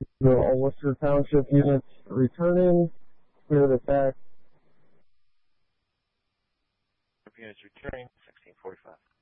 The all Worcester Township units returning. Clear the back. Units returning, 1645.